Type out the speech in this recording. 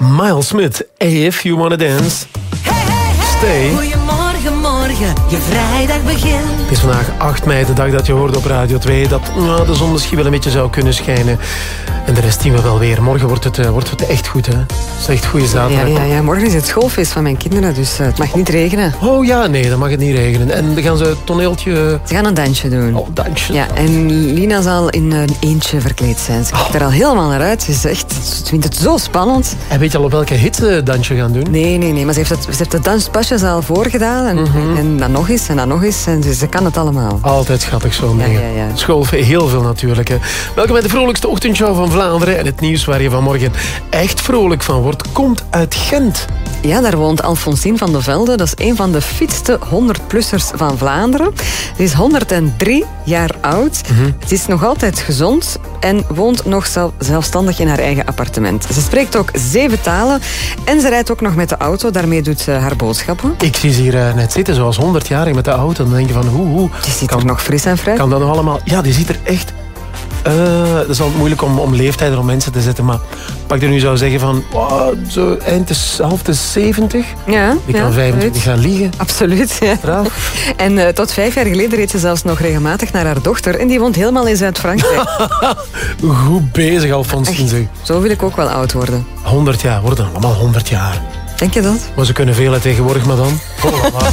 Miles Smith, If You Wanna Dance. Stay. Goedemorgen, morgen, je vrijdag begint. Het is vandaag 8 mei, de dag dat je hoort op Radio 2... dat de zon misschien wel een beetje zou kunnen schijnen. En de rest zien we wel weer. Morgen wordt het echt goed, hè? Het is echt goede zaterdag. Ja, morgen is het schoolfeest van mijn kinderen, dus het mag niet regenen. Oh ja, nee, dan mag het niet regenen. En dan gaan ze het toneeltje... Ze gaan een dansje doen. Oh, dansje. Ja, en Lina zal in een eentje verkleed zijn. Ze kijkt er al helemaal naar uit. Ze vindt het zo spannend. En weet je al op welke hit ze dansje gaan doen? Nee, maar ze heeft de danspasjes al voorgedaan. En dan nog eens en dan nog eens. En ze kan het allemaal. Altijd schattig zo'n dingen. Ja. School, heel veel natuurlijk. Hè. Welkom bij de vrolijkste ochtendshow van Vlaanderen. En het nieuws waar je vanmorgen echt vrolijk van wordt, komt uit Gent. Ja, daar woont Alfonsine van de Velde. Dat is een van de fitste 100-plussers van Vlaanderen. Ze is 103 jaar oud. Ze is nog altijd gezond en woont nog zelfstandig in haar eigen appartement. Ze spreekt ook 7 talen en ze rijdt ook nog met de auto. Daarmee doet ze haar boodschappen. Ik zie ze hier net zitten, zoals 100-jarig met de auto. Dan denk je van, hoe... Die ziet er nog fris en fruit. Kan dat nog allemaal... Ja, die ziet er echt... dat is altijd moeilijk om leeftijden om mensen te zetten, maar pak er nu zou zeggen van zo eind de half de 70. Ja, Die kan 25 gaan liegen. Absoluut, ja. Braaf. En tot 5 jaar geleden reed ze zelfs nog regelmatig naar haar dochter en die woont helemaal in Zuid-Frankrijk. Goed bezig, Alfonsine. Zo wil ik ook wel oud worden. 100 jaar, worden allemaal 100 jaar. Denk je dat? Maar ze kunnen veel tegenwoordig, madame.